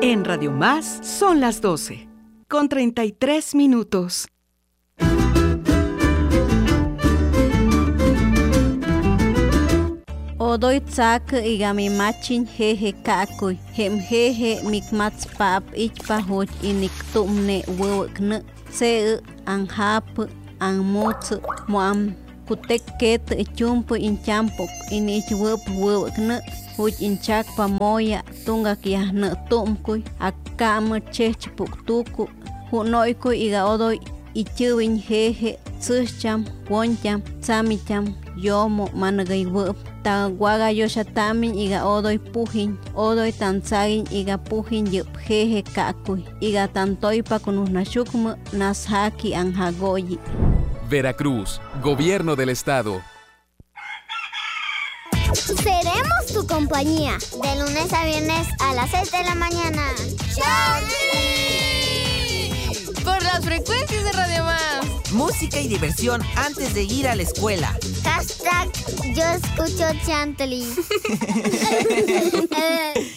En Radio Más son las 12, con 33 minutos. Odoy tsak igami machin jeje kakuy hem jeje mikmats pap ichpa hoj inik tumne wewkne se anhap anmuts moam kutek ket chumpu inchampok inich wewkne hoj inchak pamoya tunga kiahne tumkuy akam chechpuk tuku hunoykuy iga odoy ichuwin jeje tsucham woncham tsamicham yomo managay wep ta waga yoshatamin iga odoy pujin odoy tansagin iga pujin yup jeje kakuy iga tantoy pa kunusnashukmu nashaki anjagoyi. Veracruz, Gobierno del Estado. Seremos tu compañía de lunes a viernes a las 6 de la mañana. ¡Chau! Por las frecuencias de Radio Más. Música y diversión antes de ir a la escuela. Hashtag yo escucho Chantley.